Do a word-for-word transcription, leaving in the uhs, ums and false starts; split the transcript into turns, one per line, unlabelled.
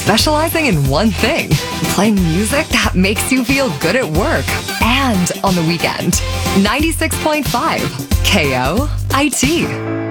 specializing in one thing, playing music that makes you feel good at work and on the weekend. ninety-six point five K O I T.